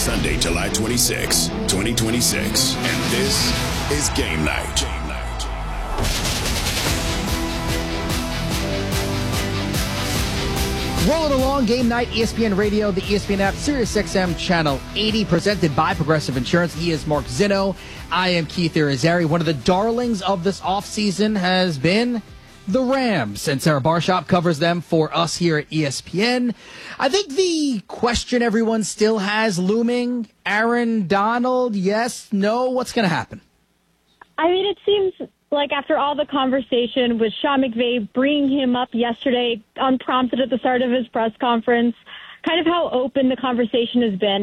Sunday, July 26, 2026. And this is Game Night. Rolling along, Game Night, ESPN Radio, the ESPN app, SiriusXM Channel 80, presented by Progressive Insurance. He is Mark Zinno. I am Keith Irizarry. One of the darlings of this offseason has been the Rams, and Sarah Barshop covers them for us here at ESPN. I think the question everyone still has looming, Aaron Donald, yes, no, what's going to happen? I mean, it seems like after all the conversation with Sean McVay bringing him up yesterday unprompted at the start of his press conference, kind of how open the conversation has been,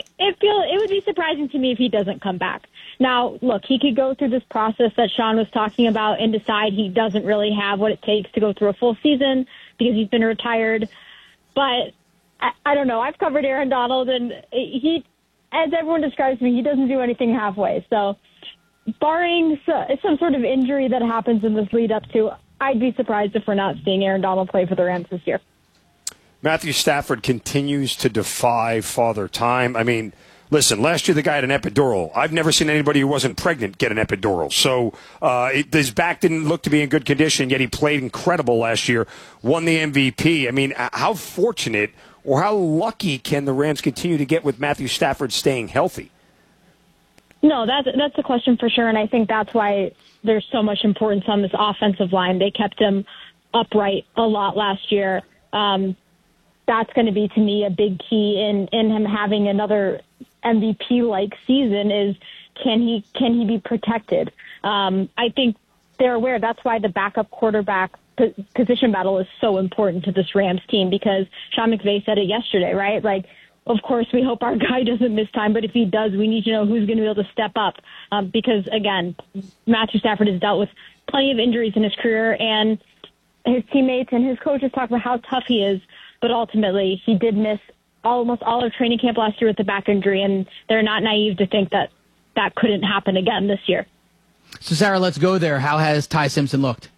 it would be surprising to me if he doesn't come back. Now, look, he could go through this process that Sean was talking about and decide he doesn't really have what it takes to go through a full season because he's been retired. But I don't know. I've covered Aaron Donald, and he, as everyone describes me, he doesn't do anything halfway. So barring some sort of injury that happens in this lead up to, I'd be surprised if we're not seeing Aaron Donald play for the Rams this year. Matthew Stafford continues to defy Father Time. I mean, listen, last year the guy had an epidural. I've never seen anybody who wasn't pregnant get an epidural. So his back didn't look to be in good condition, yet he played incredible last year, won the MVP. I mean, how fortunate or how lucky can the Rams continue to get with Matthew Stafford staying healthy? No, that's a question for sure, and I think that's why there's so much importance on this offensive line. They kept him upright a lot last year. That's going to be, to me, a big key in him having another MVP-like season is can he be protected? I think they're aware. That's why the backup quarterback position battle is so important to this Rams team because Sean McVay said it yesterday, right? Like, of course, we hope our guy doesn't miss time, but if he does, we need to know who's going to be able to step up because, again, Matthew Stafford has dealt with plenty of injuries in his career, and his teammates and his coaches talk about how tough he is, but ultimately he did miss almost all of training camp last year with the back injury, and they're not naive to think that that couldn't happen again this year. So, Sarah, let's go there. How has Ty Simpson looked?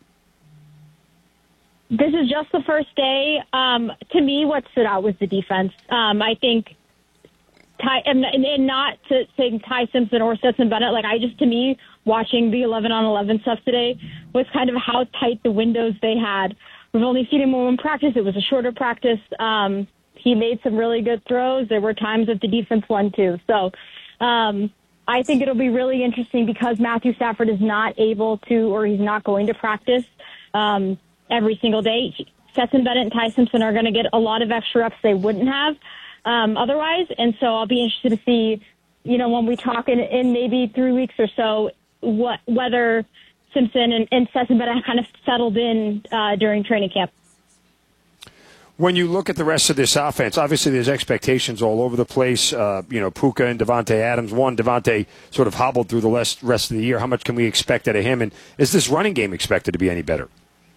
This is just the first day. To me, what stood out was the defense. I think and not to say Ty Simpson or Stetson Bennett, to me, watching the 11-on-11 stuff today was kind of how tight the windows they had. We've only seen him in practice. It was a shorter practice. He made some really good throws. There were times that the defense won, too. So I think it'll be really interesting because Matthew Stafford is not able to, or he's not going to practice every single day. Stetson Bennett and Ty Simpson are going to get a lot of extra reps they wouldn't have otherwise. And so I'll be interested to see, when we talk in maybe 3 weeks or so, whether Simpson and Stetson Bennett kind of settled in during training camp. When you look at the rest of this offense, obviously there's expectations all over the place. Puka and Davante Adams. Davante sort of hobbled through the rest of the year. How much can we expect out of him? And is this running game expected to be any better?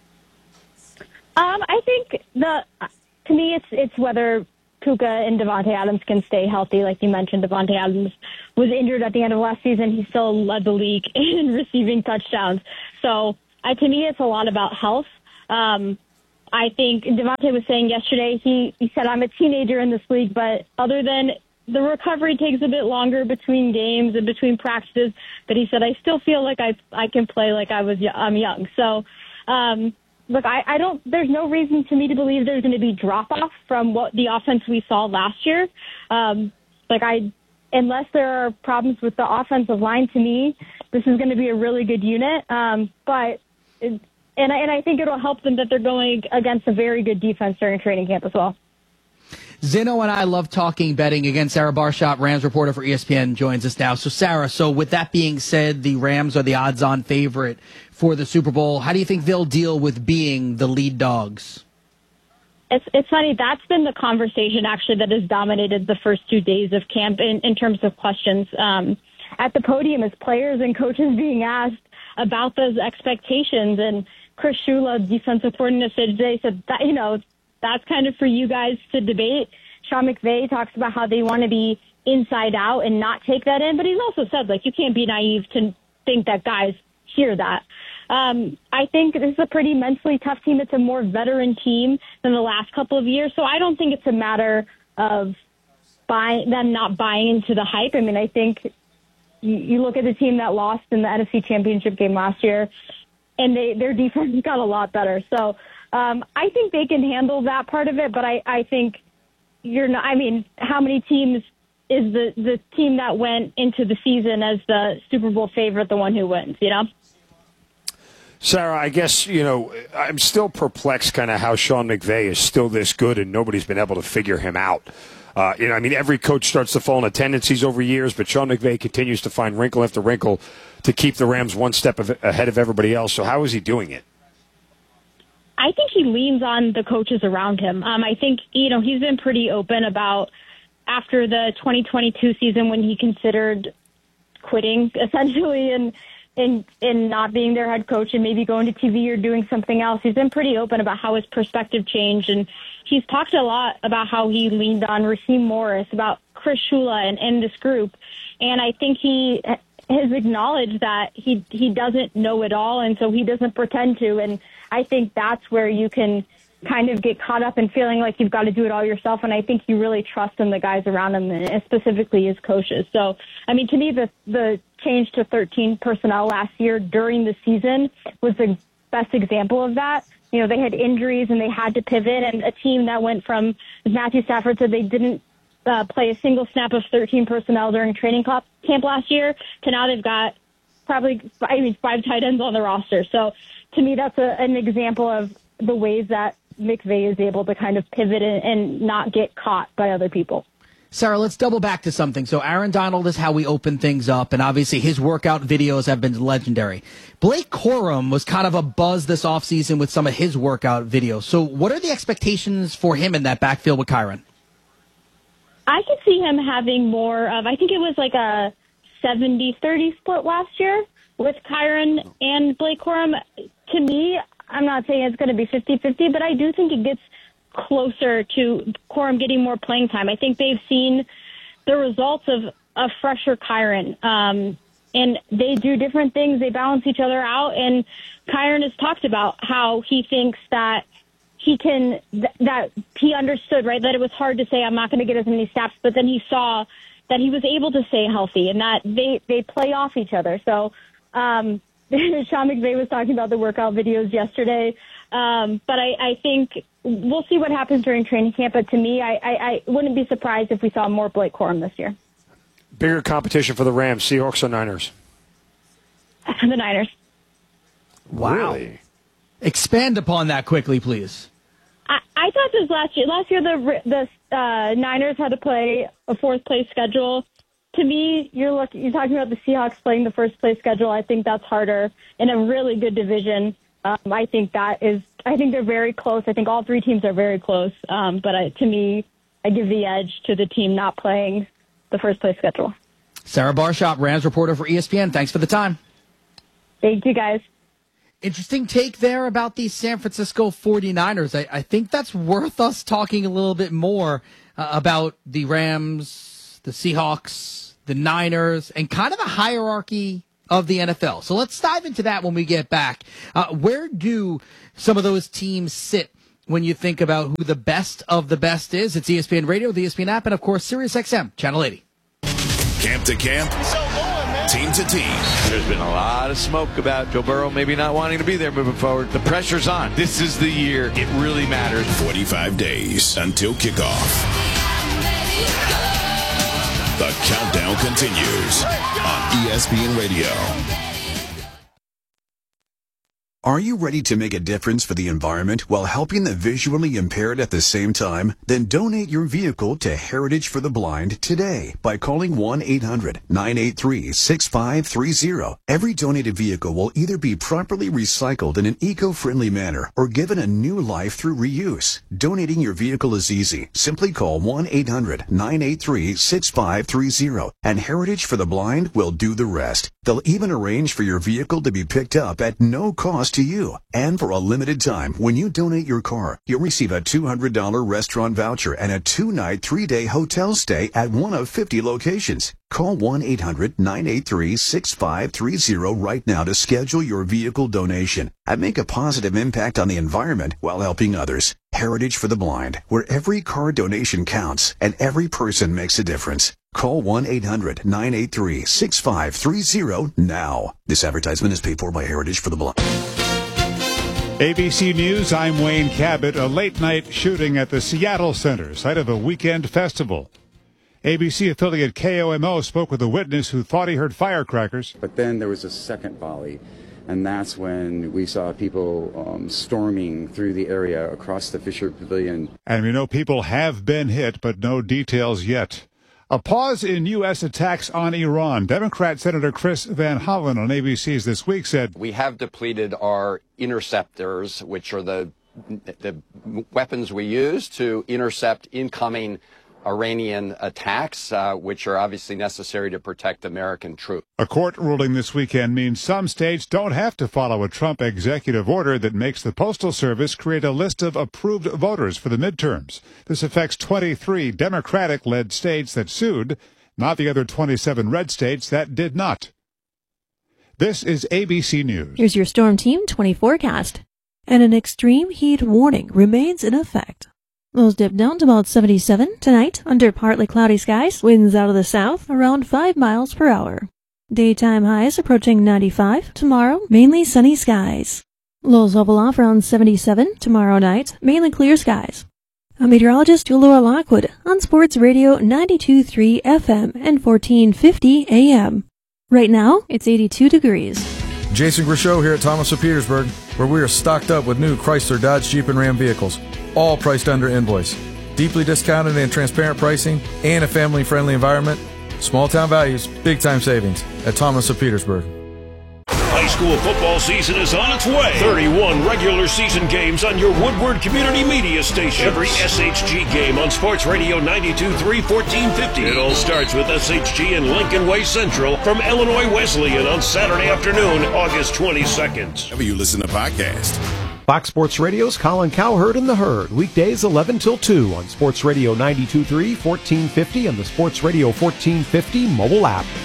I think to me it's whether Puka and Davante Adams can stay healthy. Like you mentioned, Davante Adams was injured at the end of last season. He still led the league in receiving touchdowns. So to me, it's a lot about health. I think Davante was saying yesterday, he said, I'm a teenager in this league, but other than the recovery takes a bit longer between games and between practices, but he said, I still feel like I can play like I'm young. So, look, there's no reason to me to believe there's going to be drop-off from what the offense we saw last year. Unless there are problems with the offensive line, to me, this is going to be a really good unit. And I think it'll help them that they're going against a very good defense during training camp as well. Zinno and I love talking betting. Again, Sarah Barshop, Rams reporter for ESPN, joins us now. So, Sarah, with that being said, the Rams are the odds-on favorite for the Super Bowl. How do you think they'll deal with being the lead dogs? It's funny. That's been the conversation, actually, that has dominated the first 2 days of camp in terms of questions. At the podium, as players and coaches being asked about those expectations, and Chris Shula, defensive coordinator, said that, that's kind of for you guys to debate. Sean McVay talks about how they want to be inside out and not take that in, but he's also said, you can't be naive to think that guys hear that. I think this is a pretty mentally tough team. It's a more veteran team than the last couple of years, so I don't think it's a matter of them not buying into the hype. I mean, I think you look at the team that lost in the NFC Championship game last year, and their defense got a lot better. So I think they can handle that part of it, but I think how many teams is the team that went into the season as the Super Bowl favorite the one who wins, you know? Sarah, I guess, I'm still perplexed kind of how Sean McVay is still this good and nobody's been able to figure him out. Every coach starts to fall into tendencies over years, but Sean McVay continues to find wrinkle after wrinkle to keep the Rams one step ahead of everybody else. So how is he doing it? I think he leans on the coaches around him. I think, he's been pretty open about after the 2022 season when he considered quitting, essentially, and not being their head coach and maybe going to TV or doing something else. He's been pretty open about how his perspective changed, and he's talked a lot about how he leaned on Rasheem Morris, about Chris Shula and this group. And I think he has acknowledged that he doesn't know it all, and so he doesn't pretend to. And I think that's where you can kind of get caught up in feeling like you've got to do it all yourself. And I think you really trust in the guys around him, and specifically his coaches. So, I mean, to me, the change to 13 personnel last year during the season was the best example of that. They had injuries and they had to pivot, and a team that went from, as Matthew Stafford said, they didn't play a single snap of 13 personnel during training camp last year, to now they've got probably 5 tight ends on the roster. So to me, that's an example of the ways that McVay is able to kind of pivot and not get caught by other people. Sarah, let's double back to something. So Aaron Donald is how we open things up, and obviously his workout videos have been legendary. Blake Corum was kind of a buzz this offseason with some of his workout videos. So what are the expectations for him in that backfield with Kyren? I could see him having more of, I think it was like a 70-30 split last year with Kyren and Blake Corum. To me, I'm not saying it's going to be 50-50, but I do think it gets closer to Corum getting more playing time. I think they've seen the results of a fresher Kyren, and they do different things. They balance each other out, and Kyren has talked about how he thinks that he can, that he understood, right, that it was hard to say I'm not going to get as many snaps, but then he saw that he was able to stay healthy and that they play off each other. So Sean McVay was talking about the workout videos yesterday, but I think we'll see what happens during training camp. But to me, I wouldn't be surprised if we saw more Blake Corum this year. Bigger competition for the Rams, Seahawks or Niners? The Niners. Wow. Really? Expand upon that quickly, please. I thought this last year. Last year, the Niners had to play a fourth-place schedule. To me, you're talking about the Seahawks playing the first-place schedule. I think that's harder in a really good division. I think they're very close. I think all three teams are very close. But to me, I give the edge to the team not playing the first-place schedule. Sarah Barshop, Rams reporter for ESPN. Thanks for the time. Thank you, guys. Interesting take there about the San Francisco 49ers. I think that's worth us talking a little bit more about the Rams, the Seahawks, the Niners, and kind of the hierarchy of the NFL. So let's dive into that when we get back. Where do some of those teams sit when you think about who the best of the best is? It's ESPN Radio, the ESPN app, and of course, SiriusXM, Channel 80. Camp to camp, team to team. There's been a lot of smoke about Joe Burrow maybe not wanting to be there moving forward. The pressure's on. This is the year it really matters. 45 days until kickoff. The countdown continues on ESPN Radio. Are you ready to make a difference for the environment while helping the visually impaired at the same time? Then donate your vehicle to Heritage for the Blind today by calling 1-800-983-6530. Every donated vehicle will either be properly recycled in an eco-friendly manner or given a new life through reuse. Donating your vehicle is easy. Simply call 1-800-983-6530 and Heritage for the Blind will do the rest. They'll even arrange for your vehicle to be picked up at no cost to you. And for a limited time, when you donate your car, you'll receive a $200 restaurant voucher and a 2-night, 3-day hotel stay at one of 50 locations. Call 1-800-983-6530 right now to schedule your vehicle donation and make a positive impact on the environment while helping others. Heritage for the Blind, where every car donation counts and every person makes a difference. Call 1-800-983-6530 now. This advertisement is paid for by Heritage for the Blind. ABC News, I'm Wayne Cabot. A late-night shooting at the Seattle Center, site of a weekend festival. ABC affiliate KOMO spoke with a witness who thought he heard firecrackers. But then there was a second volley, and that's when we saw people storming through the area across the Fisher Pavilion. And we know people have been hit, but no details yet. A pause in U.S. attacks on Iran. Democrat Senator Chris Van Hollen on ABC's This Week said, "We have depleted our interceptors, which are the weapons we use to intercept incoming Iranian attacks, which are obviously necessary to protect American troops." A court ruling this weekend means some states don't have to follow a Trump executive order that makes the Postal Service create a list of approved voters for the midterms. This affects 23 Democratic-led states that sued, not the other 27 red states that did not. This is ABC News. Here's your Storm Team 20 forecast. And an extreme heat warning remains in effect. Lows dip down to about 77 tonight under partly cloudy skies. Winds out of the south around 5 miles per hour. Daytime highs approaching 95. Tomorrow, mainly sunny skies. Lows level off around 77 tomorrow night. Mainly clear skies. I'm meteorologist Laura Lockwood on Sports Radio 92.3 FM and 1450 AM. Right now, it's 82 degrees. Jason Grishow here at Thomas of Petersburg, where we are stocked up with new Chrysler, Dodge, Jeep, and Ram vehicles, all priced under invoice. Deeply discounted and transparent pricing, and a family-friendly environment. Small town values, big time savings at Thomas of Petersburg. High school football season is on its way. 31 regular season games on your Woodward Community Media station. Every SHG game on Sports Radio 92.3, 1450. It all starts with SHG and Lincoln Way Central from Illinois Wesleyan on Saturday afternoon, August 22nd. Whenever you listen to podcasts. Fox Sports Radio's Colin Cowherd and the Herd, weekdays 11 till 2 on Sports Radio 92.3, 1450 and the Sports Radio 1450 mobile app.